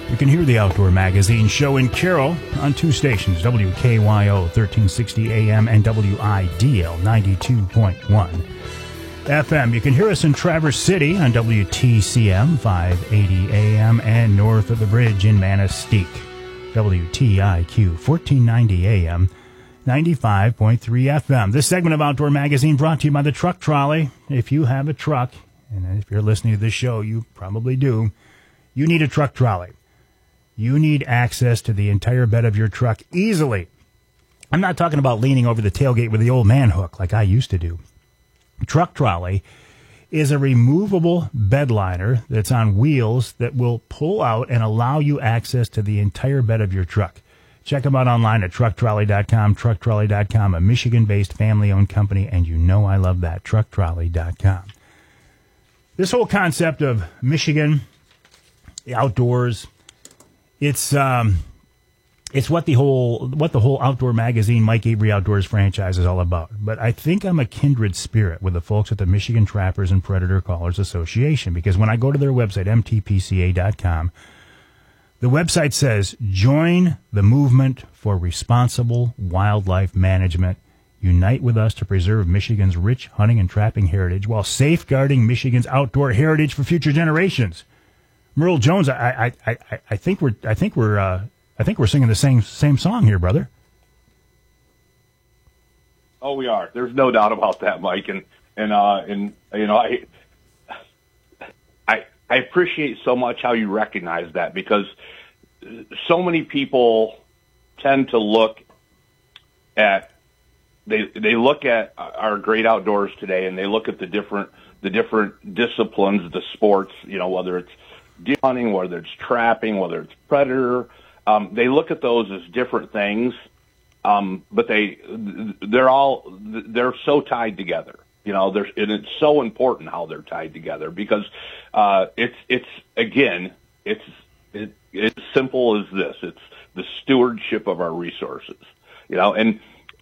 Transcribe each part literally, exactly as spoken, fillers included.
You can hear the Outdoor Magazine show in Carroll on two stations, W K Y O thirteen sixty A M and W I D L ninety-two point one F M. You can hear us in Traverse City on W T C M five eighty A M and north of the bridge in Manistee, W T I Q fourteen ninety A M, ninety-five point three F M. This segment of Outdoor Magazine brought to you by the Truck Trolley. If you have a truck, and if you're listening to this show, you probably do, you need a truck trolley. You need access to the entire bed of your truck easily. I'm not talking about leaning over the tailgate with the old man hook like I used to do. Truck Trolley is a removable bed liner that's on wheels that will pull out and allow you access to the entire bed of your truck. Check them out online at truck trolley dot com, truck trolley dot com, a Michigan-based family-owned company, and you know I love that, truck trolley dot com. This whole concept of Michigan, the outdoors, it's um, it's what the whole what the whole Outdoor Magazine, Mike Avery Outdoors franchise is all about. But I think I'm a kindred spirit with the folks at the Michigan Trappers and Predator Callers Association, because when I go to their website, M T P C A dot com, the website says, join the movement for responsible wildlife management. Unite with us to preserve Michigan's rich hunting and trapping heritage while safeguarding Michigan's outdoor heritage for future generations. Merle Jones, I I, I, I think we're I think we're uh, I think we're singing the same same song here, brother. Oh, we are. There's no doubt about that, Mike. And and uh, and you know, I I I appreciate so much how you recognize that, because so many people tend to look at they they look at our great outdoors today, and they look at the different the different disciplines, the sports, you know, whether it's deer hunting, whether it's trapping, whether it's predator. Um, they look at those as different things, um, but they they're all they're so tied together. You know, there's and it's so important how they're tied together, because uh, it's it's again it's it, it's simple as this. It's the stewardship of our resources. You know, and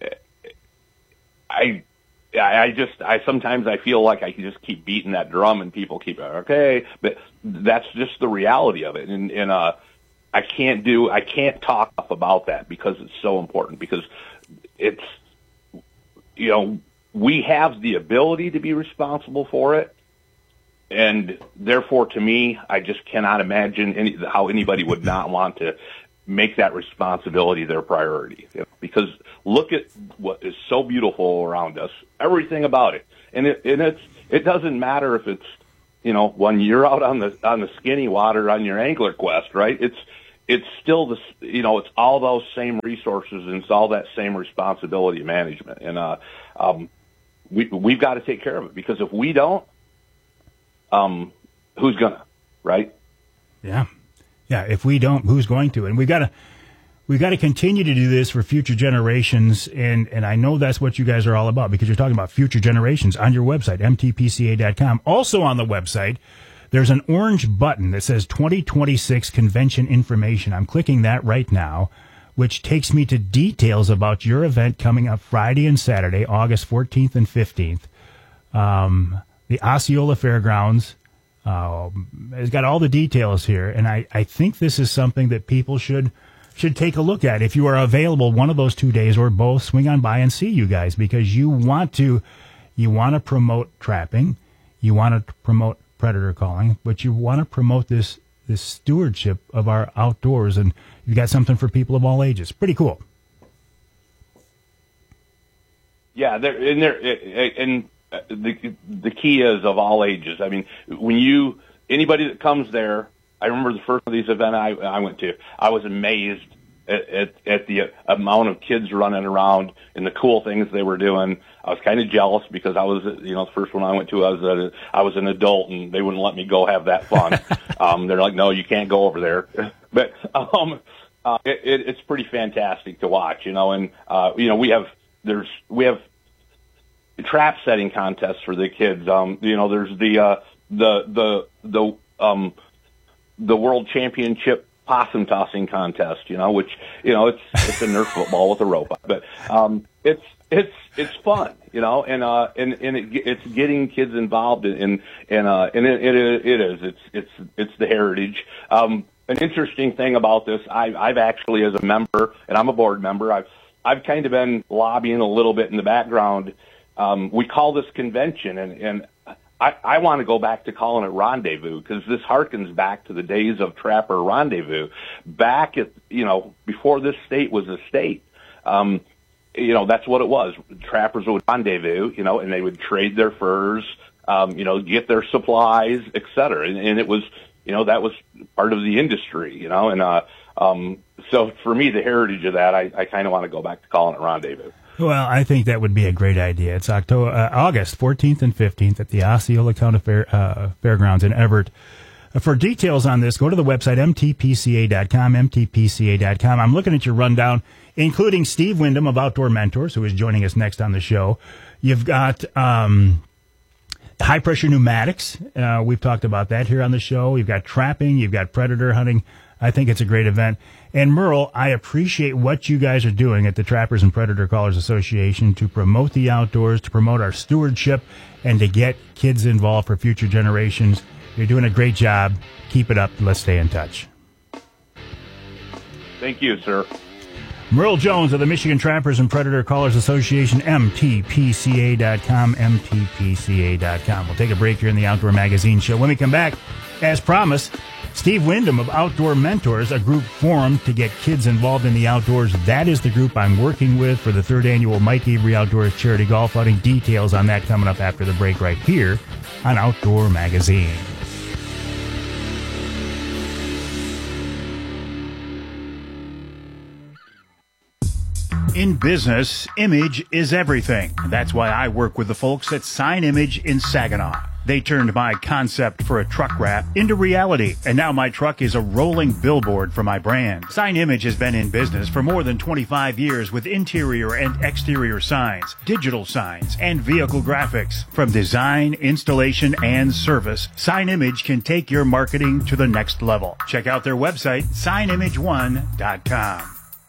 I. I just, I sometimes I feel like I can just keep beating that drum and people keep, okay, but that's just the reality of it. And, and, uh, I can't do, I can't talk enough about that, because it's so important, because it's, you know, we have the ability to be responsible for it. And therefore, to me, I just cannot imagine any, how anybody would not want to make that responsibility their priority. You know, because look at what is so beautiful around us, everything about it. And it, and it's, it doesn't matter if it's, you know, when you're out on the, on the skinny water on your angler quest, right? It's, it's still the, you know, it's all those same resources, and it's all that same responsibility management. And, uh, um, we, we've got to take care of it, because if we don't, um, who's gonna, right? Yeah. Yeah, if we don't, who's going to? And we've got to we've got to continue to do this for future generations, and, and I know that's what you guys are all about, because you're talking about future generations on your website, M T P C A dot com. Also on the website, there's an orange button that says twenty twenty-six Convention Information. I'm clicking that right now, which takes me to details about your event coming up Friday and Saturday, August fourteenth and fifteenth. Um, the Osceola Fairgrounds. Uh, it's got all the details here, and I, I think this is something that people should should take a look at. If you are available one of those two days or both, swing on by and see you guys, because you want to you want to promote trapping, you want to promote predator calling, but you want to promote this this stewardship of our outdoors, and you've got something for people of all ages. Pretty cool. Yeah, there and there and. The the key is of all ages. I mean, when you anybody that comes there, I remember the first of these events I, I went to, I was amazed at, at, at the amount of kids running around and the cool things they were doing. I was kind of jealous, because I was, you know, the first one I went to, I was a, I was an adult, and they wouldn't let me go have that fun. um, they're like, no, you can't go over there. But um, uh, it, it, it's pretty fantastic to watch, you know. And uh, you know, we have there's we have. trap setting contests for the kids. Um, you know, there's the, uh, the, the, the, um, the world championship possum tossing contest, you know, which, you know, it's, it's a Nerf football with a robot, but, um, it's, it's, it's fun, you know, and, uh, and, and it, it's getting kids involved in, in, in uh, and it, it, it is, it's, it's, it's the heritage. Um, an interesting thing about this, I, I've actually, as a member, and I'm a board member, I've I've kind of been lobbying a little bit in the background. Um, we call this convention, and, and I, I want to go back to calling it rendezvous, because this harkens back to the days of Trapper Rendezvous, back at, you know, before this state was a state. Um, you know, that's what it was. Trappers would rendezvous, you know, and they would trade their furs, um, you know, get their supplies, et cetera. And, and it was, you know, that was part of the industry, you know, and, uh, um, so for me, the heritage of that, I, I kind of want to go back to calling it rendezvous. Well, I think that would be a great idea. It's October, uh, August fourteenth and fifteenth at the Osceola County Fair, uh, Fairgrounds in Everett. Uh, for details on this, go to the website, M T P C A dot com, M T P C A dot com. I'm looking at your rundown, including Steve Wyndham of Outdoor Mentors, who is joining us next on the show. You've got um, high-pressure pneumatics. Uh, we've talked about that here on the show. You've got trapping. You've got predator hunting. I think it's a great event. And Merle, I appreciate what you guys are doing at the Trappers and Predator Callers Association to promote the outdoors, to promote our stewardship, and to get kids involved for future generations. You're doing a great job. Keep it up. Let's stay in touch. Thank you, sir. Merle Jones of the Michigan Trappers and Predator Callers Association, M T P C A dot com, M T P C A dot com. We'll take a break here in the Outdoor Magazine Show. When we come back, as promised, Steve Wyndham of Outdoor Mentors, a group formed to get kids involved in the outdoors. That is the group I'm working with for the third annual Mike Avery Outdoors Charity Golf Outing. Details on that coming up after the break right here on Outdoor Magazine. In business, image is everything. That's why I work with the folks at Sign Image in Saginaw. They turned my concept for a truck wrap into reality, and now my truck is a rolling billboard for my brand. Sign Image has been in business for more than twenty-five years with interior and exterior signs, digital signs, and vehicle graphics. From design, installation, and service, Sign Image can take your marketing to the next level. Check out their website, sign image one dot com.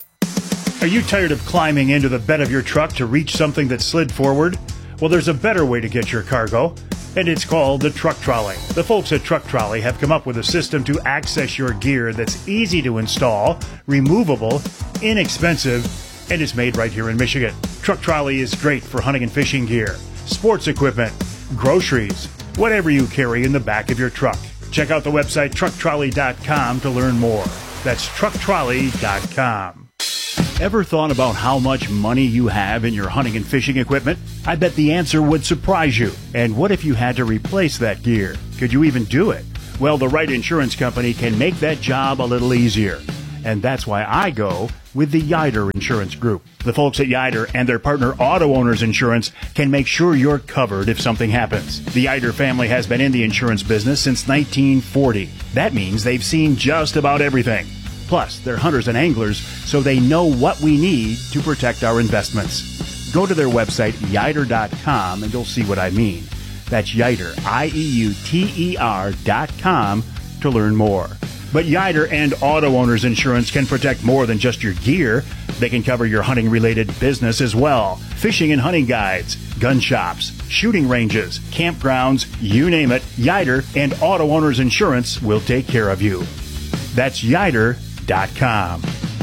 Are you tired of climbing into the bed of your truck to reach something that slid forward? Well, there's a better way to get your cargo, and it's called the Truck Trolley. The folks at Truck Trolley have come up with a system to access your gear that's easy to install, removable, inexpensive, and is made right here in Michigan. Truck Trolley is great for hunting and fishing gear, sports equipment, groceries, whatever you carry in the back of your truck. Check out the website truck trolley dot com to learn more. That's truck trolley dot com. Ever thought about how much money you have in your hunting and fishing equipment? I bet the answer would surprise you. And what if you had to replace that gear? Could you even do it? Well, the right insurance company can make that job a little easier. And that's why I go with the Yider Insurance Group. The folks at Yider and their partner Auto Owners Insurance can make sure you're covered if something happens. The Yider family has been in the insurance business since nineteen forty. That means they've seen just about everything. Plus, they're hunters and anglers, so they know what we need to protect our investments. Go to their website, yider dot com, and you'll see what I mean. That's Yider, I E U T E R dot com, to learn more. But Yider and Auto Owners Insurance can protect more than just your gear. They can cover your hunting-related business as well. Fishing and hunting guides, gun shops, shooting ranges, campgrounds, you name it, Yider and Auto Owners Insurance will take care of you. That's Yider dot com.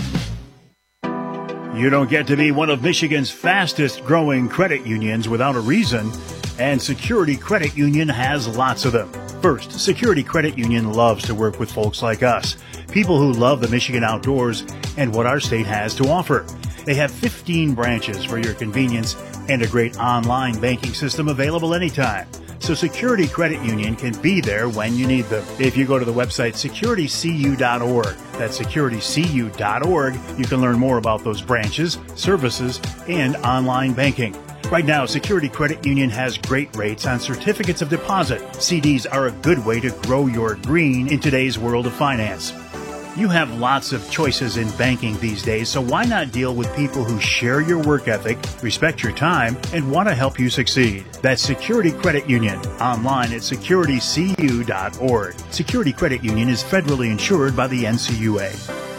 You don't get to be one of Michigan's fastest growing credit unions without a reason, and Security Credit Union has lots of them. First, Security Credit Union loves to work with folks like us, people who love the Michigan outdoors and what our state has to offer. They have fifteen branches for your convenience and a great online banking system available anytime. So Security Credit Union can be there when you need them. If you go to the website security c u dot org, that's security c u dot org, you can learn more about those branches, services, and online banking. Right now, Security Credit Union has great rates on certificates of deposit. C Ds are a good way to grow your green in today's world of finance. You have lots of choices in banking these days, so why not deal with people who share your work ethic, respect your time, and want to help you succeed? That's Security Credit Union, online at security c u dot org. Security Credit Union is federally insured by the N C U A.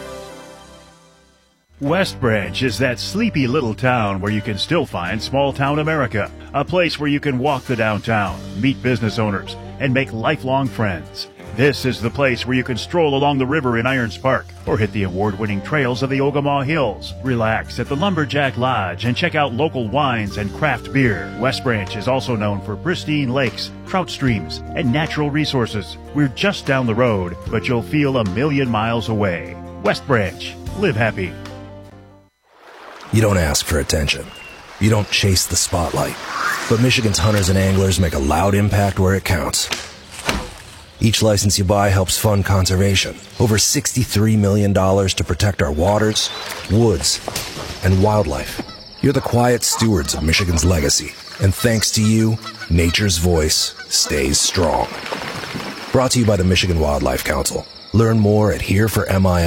West Branch is that sleepy little town where you can still find small-town America, a place where you can walk the downtown, meet business owners, and make lifelong friends. This is the place where you can stroll along the river in Irons Park or hit the award-winning trails of the Ogemaw Hills. Relax at the Lumberjack Lodge and check out local wines and craft beer. West Branch is also known for pristine lakes, trout streams, and natural resources. We're just down the road, but you'll feel a million miles away. West Branch. Live happy. You don't ask for attention. You don't chase the spotlight. But Michigan's hunters and anglers make a loud impact where it counts. Each license you buy helps fund conservation. Over sixty-three million dollars to protect our waters, woods, and wildlife. You're the quiet stewards of Michigan's legacy. And thanks to you, nature's voice stays strong. Brought to you by the Michigan Wildlife Council. Learn more at here for M I